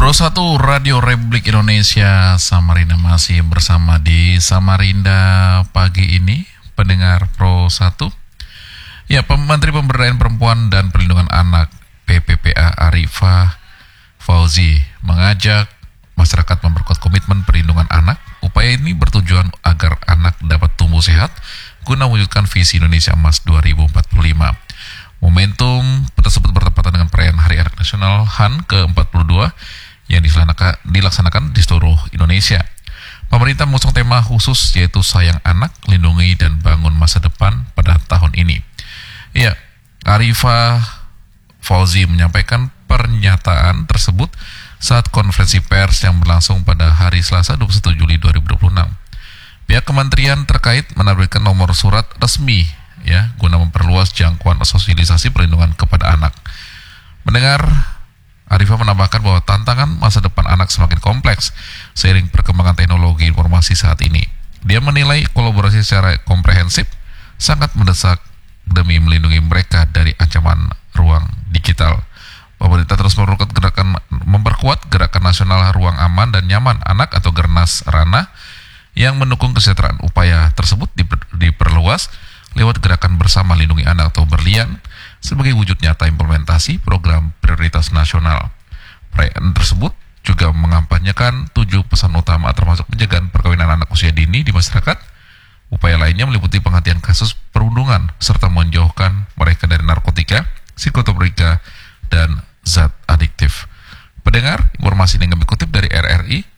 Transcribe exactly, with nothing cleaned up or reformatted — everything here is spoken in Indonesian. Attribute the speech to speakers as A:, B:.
A: Pro satu Radio Republik Indonesia Samarinda masih bersama di Samarinda pagi ini, pendengar Pro satu. Ya, Menteri Pemberdayaan Perempuan dan Perlindungan Anak P P P A Arifah Fauzi mengajak masyarakat memperkuat komitmen perlindungan anak. Upaya ini bertujuan agar anak dapat tumbuh sehat guna mewujudkan visi Indonesia Emas dua ribu empat puluh lima. Momentum tersebut bertepatan dengan perayaan Hari Anak Nasional H A N ke empat puluh dua yang dilaksanakan di seluruh Indonesia. Pemerintah mengusung tema khusus yaitu Sayang Anak, Lindungi dan Bangun Masa Depan pada tahun ini. Ya, Arifah Fauzi menyampaikan pernyataan tersebut saat konferensi pers yang berlangsung pada hari Selasa dua puluh satu Juli dua ribu dua puluh enam. Pihak kementerian terkait menerbitkan nomor surat resmi ya guna memperluas jangkauan sosialisasi perlindungan kepada anak. Mendengar, Arifah menambahkan bahwa tantangan masa depan anak semakin kompleks seiring perkembangan teknologi informasi saat ini. Dia menilai kolaborasi secara komprehensif sangat mendesak demi melindungi mereka dari ancaman ruang digital. Pemerintah terus memperkuat gerakan, memperkuat gerakan nasional Ruang Aman dan Nyaman Anak atau Gernas Rana yang mendukung kesejahteraan. Upaya tersebut diper, diperluas lewat gerakan Bersama Lindungi Anak atau Berlian sebagai wujud nyata implementasi program prioritas nasional. Perayaan tersebut juga mengampanyekan tujuh pesan utama termasuk pencegahan perkawinan anak usia dini di masyarakat. Upaya lainnya meliputi penghentian kasus perundungan serta menjauhkan mereka dari narkotika, psikotropika, dan zat adiktif. Pendengar, informasi yang kami kutip dari R R I